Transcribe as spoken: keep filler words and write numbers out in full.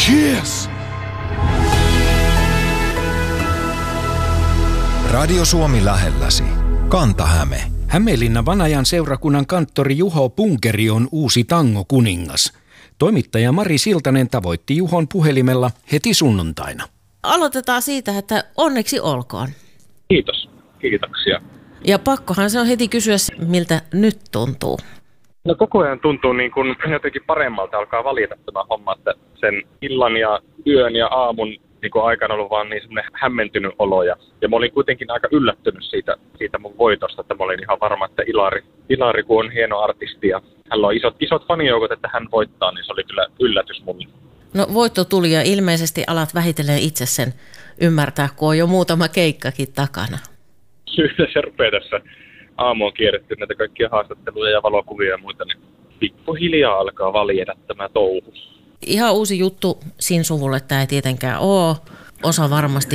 Cheers! Radio Suomi lähelläsi. Kanta-Häme. Hämeenlinnan Vanajan seurakunnan kanttori Juho Punkeri on uusi tangokuningas. Toimittaja Mari Siltanen tavoitti Juhon puhelimella heti sunnuntaina. Aloitetaan siitä, että onneksi olkoon. Kiitos. Kiitoksia. Ja pakkohan se on heti kysyä, miltä nyt tuntuu. No koko ajan tuntuu niin kuin jotenkin paremmalta, alkaa valita tämä homma, että sen illan ja yön ja aamun niin kuin aikana ollut vaan niin semmoinen hämmentynyt olo. Ja, ja mä olin kuitenkin aika yllättynyt siitä, siitä mun voitosta, että mä olin ihan varma, että Ilari, Ilari kun on hieno artisti ja hänellä on isot, isot fanijoukot, että hän voittaa, niin se oli kyllä yllätys mulle. No voitto tuli ja ilmeisesti alat vähitellen itse sen ymmärtää, kun on jo muutama keikkakin takana. Kyllä se rupeaa tässä. Aamu on kierretty näitä kaikkia haastatteluja ja valokuvia ja muita, niin pikkuhiljaa alkaa valjeta tämä touhu. Ihan uusi juttu Sin suvulle tämä ei tietenkään ole. Osa varmasti